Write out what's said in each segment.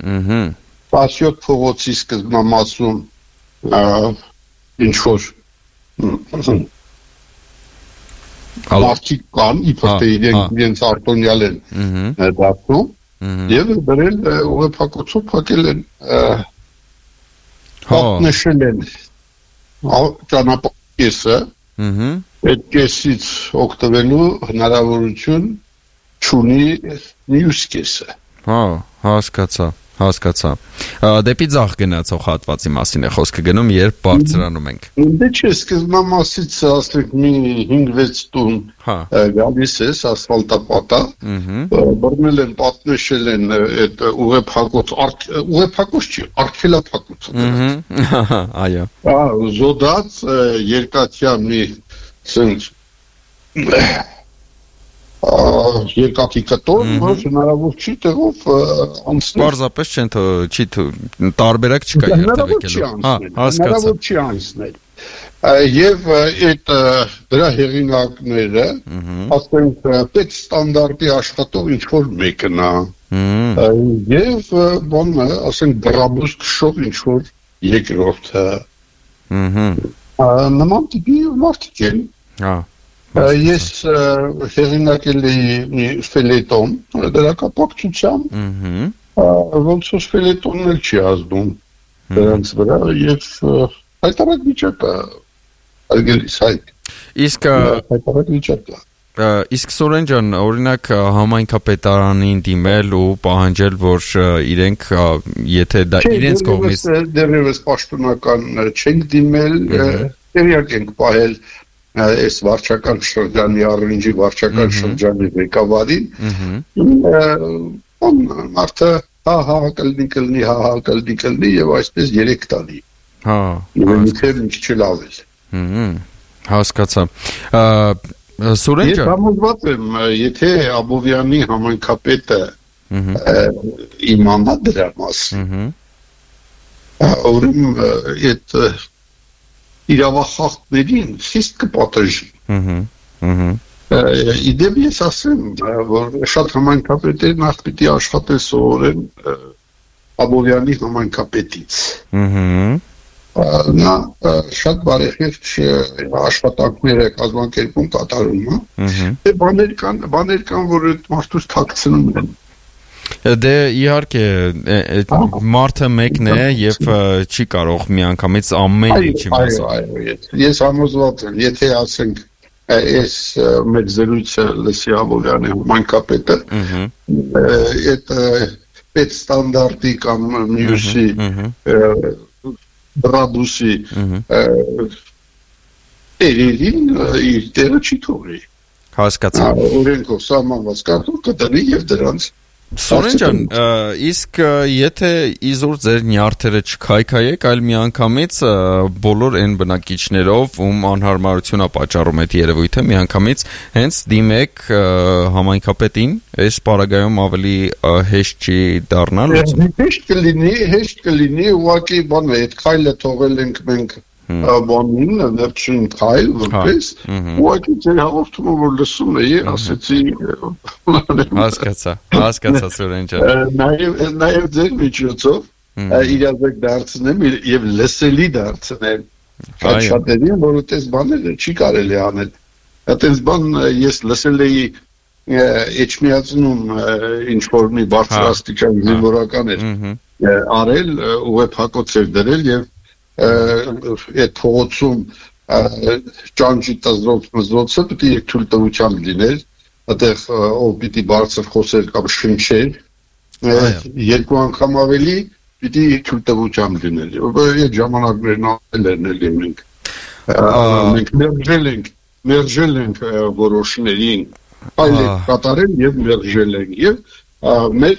17 փողոցի սկզբնամասում ինչ որ մարդիկ կան, իբր թե իրենց արտոնյալ են դարձնում եւ բերել ուղեփակոցով փակել են պատնեշել են ճանապարհը այդ կեսից օգտվելու հնարավորություն չունի մյուս կեսը Հասկացա դեպի ձախ գնացող հատվածի մասին է խոսքը գնում երբ բարձրանում ենք դե չէ սկզբնամասից ասենք մի 5-6 տուն գալիս է ասֆալտապատա բռնել են պատնեշել են այդ ուղեփակոց չի արգելափակոց այո զոդած երկաթյա մի սենց երկաթի կտոր, որ հնարավոր չի տեղով անցնել։ Պարզապես չի տարբերակ չկա երթևեկելու։ Հնարավոր չի անցնել։ Եվ այդ դրա հեղինակները, ասենք պետ ստանդարտի աշխատող ինչ-որ մեկն է, եւ բանը, ասենք բրաբուս քշող ինչ-որ երկրորդը։ Նման տիպի մարդիկ են։ Ես հեղինակել էի մի ֆելետոն, դրակապակցությամբ, ոնց որ ֆելետոնն էլ չի ազդում դրանց վրա, և հայտարակ վիճակը, արգելիս հայտ, հայտարակ վիճակը։ Իսկ Սուրեն ջան, օրինակ համայնքապետարանին դիմել ու պահանջել, որ իրենք, եթե դա իրենց կողմից... Դեռևս պաշտոնական չենք դիմել, տեղյակ ենք պահել այս վարչական շրջանի առնջի վարչական շրջանի ղեկավարին մարդը հա կլնի եւ այսպես 3 տարի եւ ինչ չլավել հասկացա Սուրեն ջան ես համոզված եմ եթե Աբովյանի համայնքապետը իմանա դրա մասին ուրեմն այդ իրավախախտներին խիստ կպատժի իդեպ ես ասեմ որ շատ համայնքապետեր նախ պիտի աշխատել սովորեն Աբովյանի համայնքապետից նա շատ բարեխիղճ աշխատանքներ է կազմակերպում կատարում բաներ կան որ այդ մարդուց թաքցնում են Դե իհարկե մարդը մեկն է եւ չի կարող միանգամից ամեն ինչի մասին այո ես համոզված եմ եթե ասենք այս մեր զրույցը լսի Աբովյանի համայնքապետը այդ պետ ստանդարտի կամ մյուսի բրաբուսի տերերին իր տեղը չի թողի հասկացա օրենքով սահմանված կարգով կդնի եւ դրանց Սուրեն ջան, իսկ եթե իզուր ձեր նյարդերը չքայքայեք, այլ միանգամից բոլոր այն բնակիչներով, ում անհարմարություն է պատճառում այդ երևույթը, միանգամից հենց դիմեք համայնքապետին, այս պարագայում ավելի հեշտ չի դառնալ լուծում։ Հեշտ կլինի, ուղղակի բան է, այդ քայլը թողել ենք մենք բանին, վերջին քայլ, որպես, ուղղակի ձեր հաղորդումը, որ լսում էի, ասեցի Հասկացա Սուրեն ջան։ Նաև ձեր միջոցով իրազեկ դարձնեմ եւ լսելի դարձնեմ շատերին, որ այդպես բաները չի կարելի անել։ Այդպես բան ես լսել էի Էջմիածնում ինչ-որ մի բարձրաստիճան զինվորական էր արել, ուղեփակոց էր դրել եւ այդ փողոցում ճանճի տզրոցը պիտի թույլտվությամբ լիներ, այդեղ ով պիտի բարձր խոսեր կամ շնչեր, երկու անգամ ավելի պիտի թույլտվությամբ լիներ։ Այդ ժամանակներն անել են էլի մենք մերժել ենք որոշներին, այլ կատարել եւ մերժել ենք եւ մեր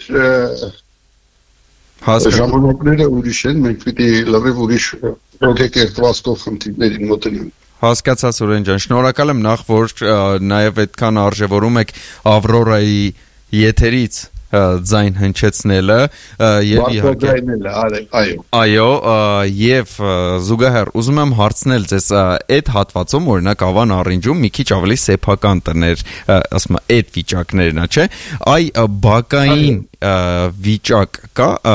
ժամանակները ուրիշ են, մենք պիտի լրիվ ուրիշ ոգեկերտվածքով խնդիրների մոտենանք։ Հասկացա Սուրեն ջան, շնորհակալ եմ նախ, որ նաև այդքան արժևորում եք Ավրորայի եթերից ձայն հնչեցնելը եւ իհարկե այո եւ զուգահեռ ուզում եմ հարցնել ձեզ այդ հատվածում օրինակ Ավան առինջում մի քիչ ավելի սեփական տներ ասում եմ այդ վիճակներն է չէ այ բակային վիճակ կա